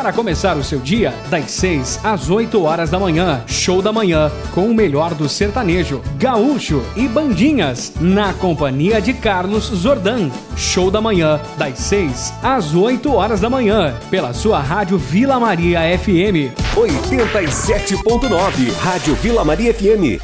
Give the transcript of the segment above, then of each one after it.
Para começar o seu dia, das 6 às 8 horas da manhã, show da manhã, com o melhor do sertanejo, gaúcho e bandinhas, na companhia de Carlos Zordan. Show da manhã, das 6 às 8 horas da manhã, pela sua rádio Vila Maria FM. 87.9, Rádio Vila Maria FM.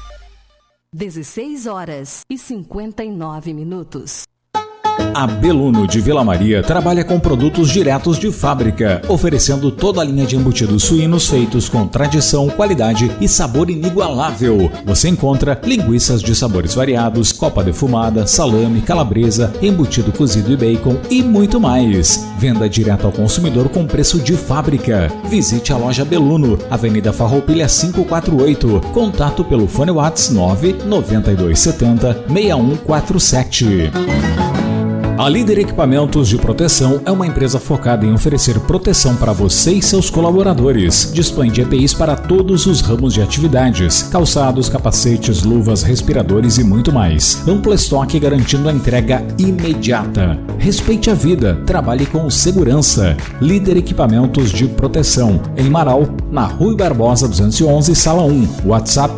16 horas e 59 minutos. A Beluno de Vila Maria trabalha com produtos diretos de fábrica, oferecendo toda a linha de embutidos suínos feitos com tradição, qualidade e sabor inigualável. Você encontra linguiças de sabores variados, copa defumada, salame, calabresa, embutido cozido e bacon e muito mais. Venda direto ao consumidor com preço de fábrica. Visite a loja Beluno, Avenida Farroupilha 548. Contato pelo fone WhatsApp 99270 6147. A Líder Equipamentos de Proteção é uma empresa focada em oferecer proteção para você e seus colaboradores. Dispõe de EPIs para todos os ramos de atividades, calçados, capacetes, luvas, respiradores e muito mais. Amplo estoque garantindo a entrega imediata. Respeite a vida, trabalhe com segurança. Líder Equipamentos de Proteção, em Marau, na Rui Barbosa 211, Sala 1. WhatsApp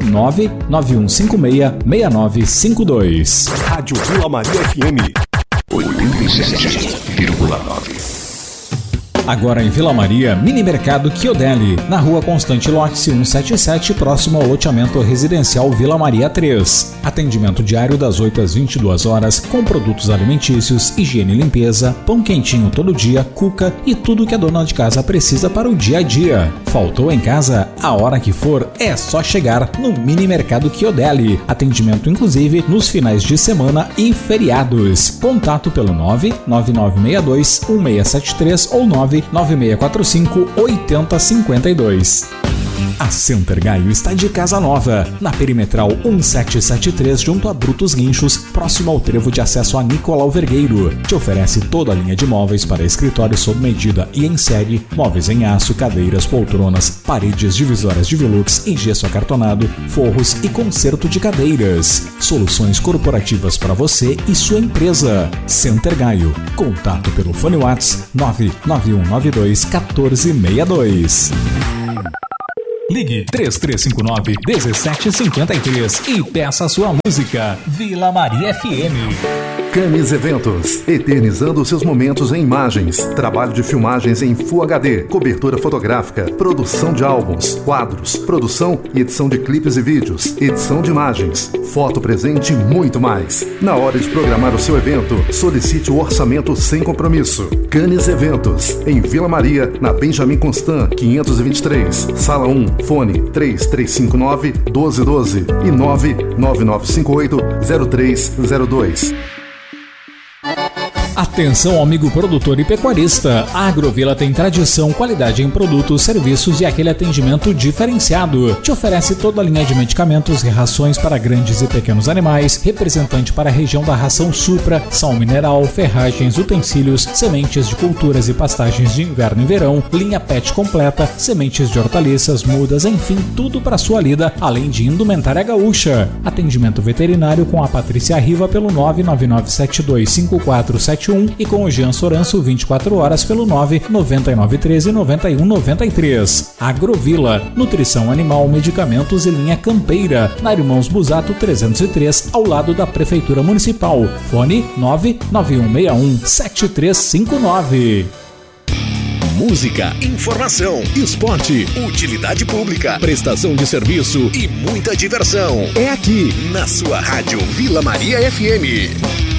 991566952. Rádio Vila Maria FM. 87,9. Agora em Vila Maria, Mini Mercado Chiodelli, na Rua Constante Lotse 177, próximo ao loteamento residencial Vila Maria 3. Atendimento diário das 8 às 22 horas, com produtos alimentícios, higiene e limpeza, pão quentinho todo dia, cuca e tudo que a dona de casa precisa para o dia a dia. Faltou em casa? A hora que for, é só chegar no Mini Mercado Chiodelli. Atendimento inclusive nos finais de semana e feriados. Contato pelo 99962-1673 ou 99645-8052. A Center Gaio está de casa nova, na Perimetral 1773, junto a Brutos Guinchos, próximo ao trevo de acesso a Nicolau Vergueiro. Te oferece toda a linha de móveis para escritório sob medida e em série, móveis em aço, cadeiras, poltronas, paredes divisórias de velux em gesso acartonado, forros e conserto de cadeiras. Soluções corporativas para você e sua empresa. Center Gaio. Contato pelo fone WhatsApp 99192-1462. Ligue 3359-1753 e peça sua música. Vila Maria FM. Camis Eventos, eternizando seus momentos em imagens, trabalho de filmagens em Full HD, cobertura fotográfica, produção de álbuns, quadros, produção e edição de clipes e vídeos, edição de imagens, foto presente e muito mais. Na hora de programar o seu evento, solicite o orçamento sem compromisso. Camis Eventos, em Vila Maria, na Benjamin Constant, 523, Sala 1, fone 3359-1212 e 99958-0302. Atenção, amigo produtor e pecuarista. A Agrovila tem tradição, qualidade em produtos, serviços e aquele atendimento diferenciado. Te oferece toda a linha de medicamentos e rações para grandes e pequenos animais, representante para a região da ração Supra, sal mineral, ferragens, utensílios, sementes de culturas e pastagens de inverno e verão, linha PET completa, sementes de hortaliças, mudas, enfim, tudo para sua lida, além de indumentária gaúcha. Atendimento veterinário com a Patrícia Riva pelo 999725471 e com o Jean Soranço 24 horas pelo 99913-9193. Agrovila, nutrição animal, medicamentos e linha campeira, na Irmãos Busato 303, ao lado da Prefeitura Municipal. Fone 99161-7359. Música, informação, esporte, utilidade pública, prestação de serviço e muita diversão. É aqui, na sua rádio Vila Maria FM.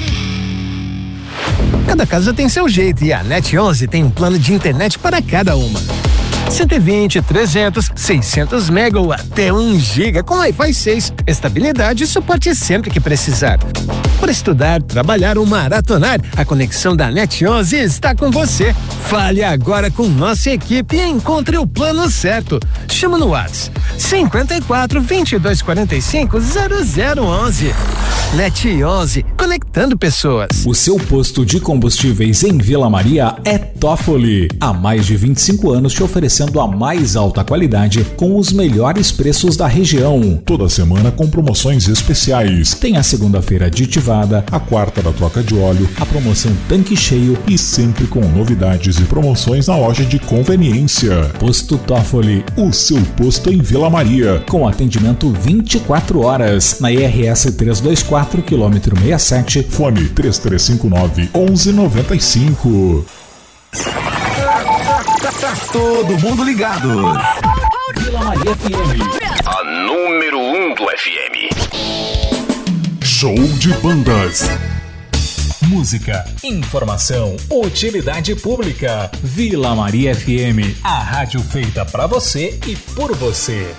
Cada casa tem seu jeito e a Net11 tem um plano de internet para cada uma. 120, 300, 600 mega ou até 1 giga com Wi-Fi 6. Estabilidade e suporte sempre que precisar. Para estudar, trabalhar ou maratonar, a conexão da Net11 está com você. Fale agora com nossa equipe e encontre o plano certo. Chama no WhatsApp 54 22 45 0011. Net11, conectando pessoas. O seu posto de combustíveis em Vila Maria é Toffoli. Há mais de 25 anos te oferecendo a mais alta qualidade com os melhores preços da região. Toda semana com promoções especiais. Tem a segunda-feira Aditivo privada, a quarta da troca de óleo, a promoção tanque cheio e sempre com novidades e promoções na loja de conveniência. Posto Toffoli, o seu posto em Vila Maria, com atendimento 24 horas, na IRS 324, quilômetro 67, fone 3359-1195. Tá todo mundo ligado. Vila Maria FM, A número 1 do FM. show de bandas. Música, informação, utilidade pública. Vila Maria FM, a rádio feita pra você e por você.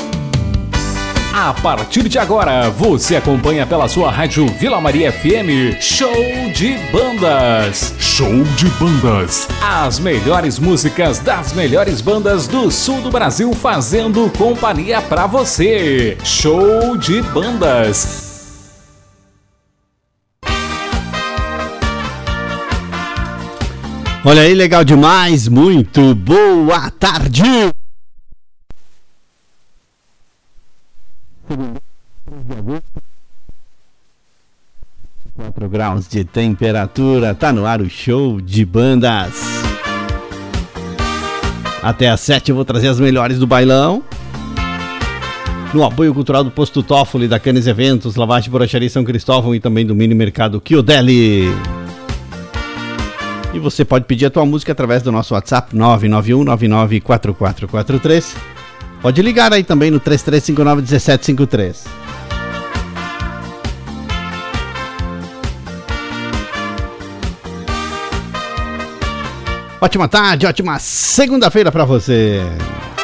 A partir de agora, você acompanha pela sua rádio Vila Maria FM Show de Bandas. Show de bandas. As melhores músicas das melhores bandas do sul do Brasil fazendo companhia pra você. Show de Bandas. Olha aí, legal demais, muito boa tarde! 4 graus de temperatura, tá no ar o Show de Bandas. Até às 7 eu vou trazer as melhores do bailão. No apoio cultural do Posto Toffoli, da Canes Eventos, Lavagem Borracharia São Cristóvão e também do Mini Mercado Chiodelli. E você pode pedir a tua música através do nosso WhatsApp 991994443. Pode ligar aí também no 3359-1753. Ótima tarde, ótima segunda-feira para você.